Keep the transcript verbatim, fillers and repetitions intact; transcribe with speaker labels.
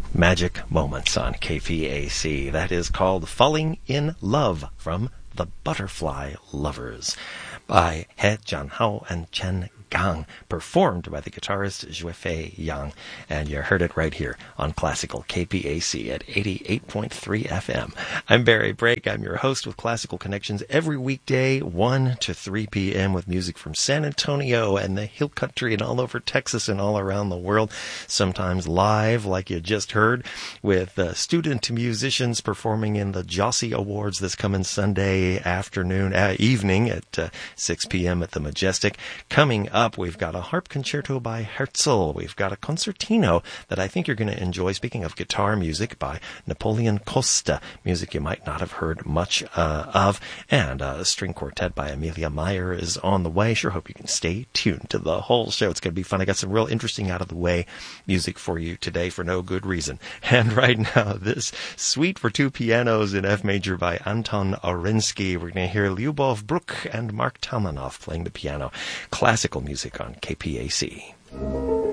Speaker 1: Magic Moments on K P A C. That is called Falling in Love from The Butterfly Lovers by He Jianhao and Chen Gang, performed by the guitarist Juefei Yang. And you heard it right here on Classical K P A C at eighty-eight point three F M. I'm Barry Brake. I'm your host with Classical Connections every weekday, one to three p.m. with music from San Antonio and the Hill Country and all over Texas and all around the world. Sometimes live, like you just heard, with uh, student musicians performing in the Jossie Awards this coming Sunday afternoon, uh, evening at uh, six p.m. at the Majestic. Coming up, we've got a harp concerto by Herzl. We've got a concertino that I think you're going to enjoy. Speaking of guitar music, by Napoleon Costa, music you might not have heard much uh, of, and a string quartet by Amelia Meyer is on the way. Sure hope you can stay tuned to the whole show. It's going to be fun. I got some real interesting out-of-the-way music for you today for no good reason. And right now, this suite for two pianos in F major by Anton Arinsky. We're going to hear Lyubov Bruch and Mark Talmanoff playing the piano. Classical music on K P A C.